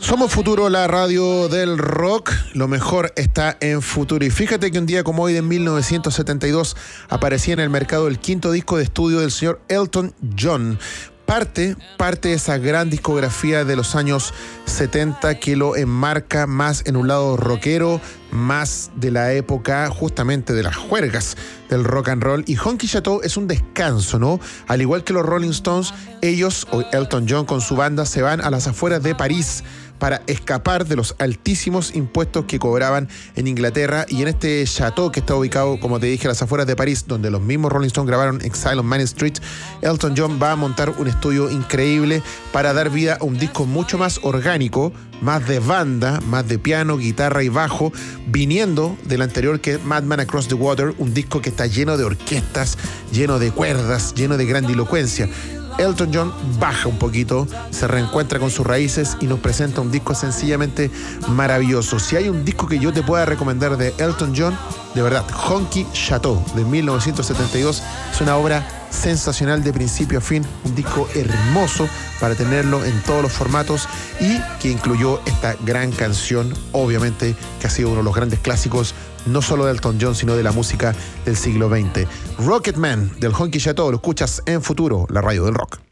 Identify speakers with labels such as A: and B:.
A: Somos Futuro, la radio del rock. Lo mejor está en Futuro. Y fíjate que un día como hoy de 1972 aparecía en el mercado el quinto disco de estudio del señor Elton John. Parte de esa gran discografía de los años 70 que lo enmarca más en un lado rockero, más de la época justamente de las juergas del rock and roll. Y Honky Chateau es un descanso, ¿no? Al igual que los Rolling Stones, ellos, o Elton John con su banda, se van a las afueras de París para escapar de los altísimos impuestos que cobraban en Inglaterra. Y en este chateau que está ubicado, como te dije, a las afueras de París, donde los mismos Rolling Stones grabaron Exile on Main Street, Elton John va a montar un estudio increíble para dar vida a un disco mucho más orgánico, más de banda, más de piano, guitarra y bajo, viniendo del anterior, que es Madman Across the Water, un disco que está lleno de orquestas, lleno de cuerdas, lleno de grandilocuencia. Elton John baja un poquito, se reencuentra con sus raíces y nos presenta un disco sencillamente maravilloso. Si hay un disco que yo te pueda recomendar de Elton John, de verdad, Honky Chateau de 1972 es una obra sensacional de principio a fin, un disco hermoso para tenerlo en todos los formatos y que incluyó esta gran canción, obviamente que ha sido uno de los grandes clásicos no solo de Elton John, sino de la música del siglo XX. Rocketman del Honky Chateau, lo escuchas en Futuro, la radio del rock.